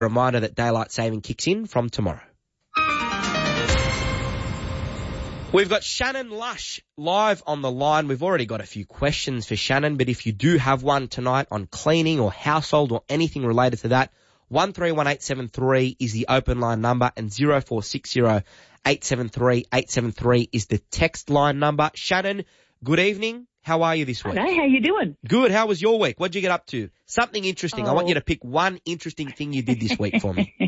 Reminder that daylight saving kicks in from tomorrow. We've got Shannon Lush live on the line. We've already got a few questions for Shannon, but if you do have one tonight on cleaning or household or anything related to that, 131873 is the open line number and 0460 873 873 is the text line number. Shannon, good evening. How are you this week? Hello, how you doing? Good. How was your week? What'd you get up to? Something interesting. I want you to pick one interesting thing you did this week for me.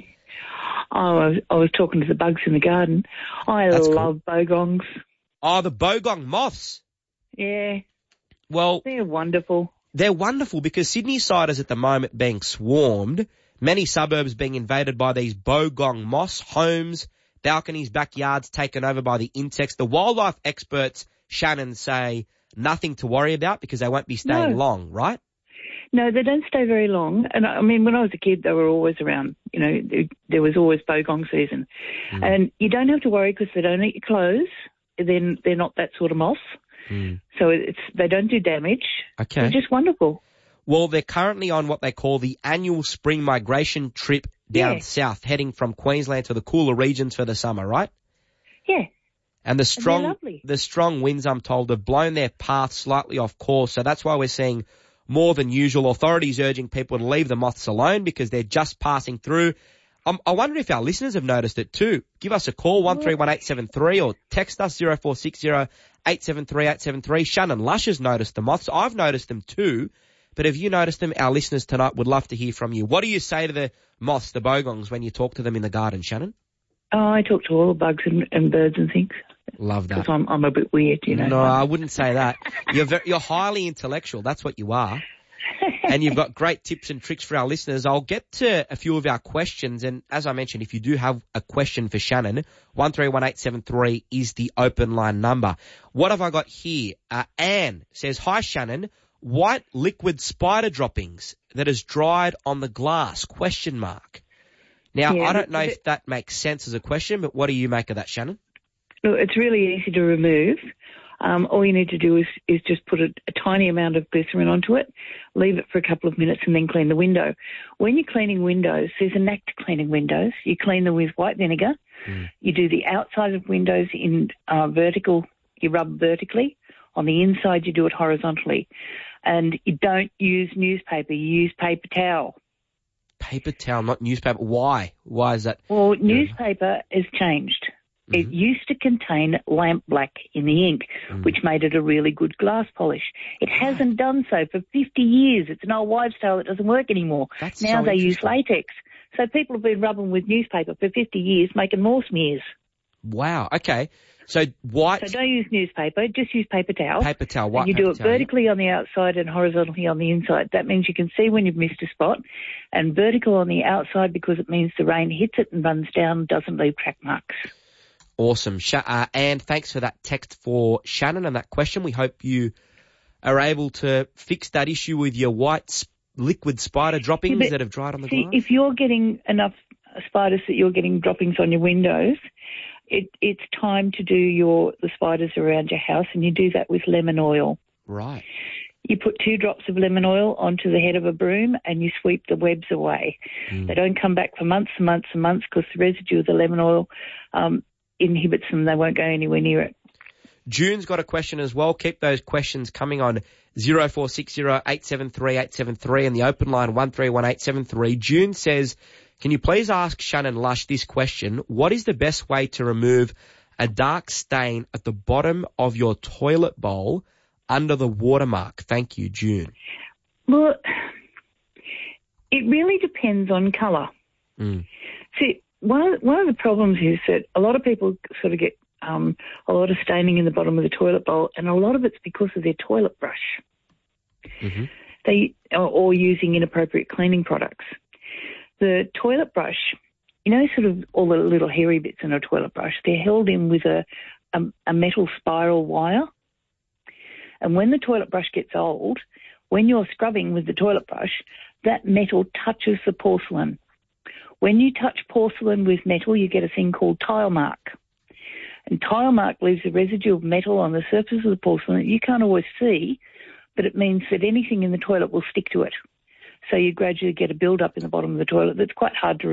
I was talking to the bugs in the garden. That's love cool. Bogongs. Oh, the bogong moths. Yeah. Well, they're wonderful. They're wonderful because Sydney side is at the moment being swarmed. Many suburbs being invaded by these bogong moths, homes, balconies, backyards taken over by the insects. The wildlife experts, Shannon, say nothing to worry about because they won't be staying long, right? No, they don't stay very long. And I mean, when I was a kid, they were always around. You know, there was always bogong season. And you don't have to worry because they don't eat your clothes. Then they're not that sort of moth. So they don't do damage. Okay. They're just wonderful. Well, they're currently on what they call the annual spring migration trip down south, heading from Queensland to the cooler regions for the summer, right? Yeah. And the strong winds, I'm told, have blown their path slightly off course. So that's why we're seeing more than usual authorities urging people to leave the moths alone because they're just passing through. I wonder if our listeners have noticed it too. Give us a call, 131873, or text us 0460 873 873. Shannon Lush has noticed the moths. I've noticed them too. But have you noticed them? Our listeners tonight would love to hear from you. What do you say to the moths, the bogongs, when you talk to them in the garden, Shannon? Oh, I talk to all the bugs and birds and things. Love that. Because I'm a bit weird, you know. No, I wouldn't say that. You're highly intellectual. That's what you are. And you've got great tips and tricks for our listeners. I'll get to a few of our questions. And as I mentioned, if you do have a question for Shannon, 131873 is the open line number. What have I got here? Anne says, hi, Shannon. White liquid spider droppings that has dried on the glass, ? Now, I don't know if that makes sense as a question, but what do you make of that, Shannon? Look, it's really easy to remove. All you need to do is just put a tiny amount of glycerin onto it, leave it for a couple of minutes and then clean the window. When you're cleaning windows, there's a knack to cleaning windows. You clean them with white vinegar. You do the outside of windows in vertical, you rub vertically. On the inside, you do it horizontally. And you don't use newspaper, you use paper towel. Paper towel, not newspaper. Why? Why is that? Well, newspaper has changed. It used to contain lamp black in the ink, which made it a really good glass polish. It hasn't done so for 50 years. It's an old wives' tale that doesn't work anymore. Now they use latex. So people have been rubbing with newspaper for 50 years, making more smears. Wow. Okay. So white. So don't use newspaper, just use paper towel. Paper towel, white and you do it vertically on the outside and horizontally on the inside. That means you can see when you've missed a spot. And vertical on the outside because it means the rain hits it and runs down, doesn't leave track marks. Awesome. And thanks for that text for Shannon and that question. We hope you are able to fix that issue with your white liquid spider droppings that have dried on the glass. If you're getting enough spiders that you're getting droppings on your windows, it's time to do the spiders around your house, and you do that with lemon oil. Right. You put 2 drops of lemon oil onto the head of a broom and you sweep the webs away. They don't come back for months and months and months because the residue of the lemon oil inhibits them. They won't go anywhere near it. June's got a question as well. Keep those questions coming on 0460 873 873 and the open line 131873. June says, can you please ask Shannon Lush this question? What is the best way to remove a dark stain at the bottom of your toilet bowl under the watermark? Thank you, June. Well, it really depends on colour. See, one of the problems is that a lot of people sort of get a lot of staining in the bottom of the toilet bowl, and a lot of it's because of their toilet brush. They or using inappropriate cleaning products. The toilet brush, you know, sort of all the little hairy bits in a toilet brush, they're held in with a metal spiral wire. And when the toilet brush gets old, when you're scrubbing with the toilet brush, that metal touches the porcelain. When you touch porcelain with metal, you get a thing called tile mark. And tile mark leaves a residue of metal on the surface of the porcelain that you can't always see, but it means that anything in the toilet will stick to it. So you gradually get a build-up in the bottom of the toilet that's quite hard to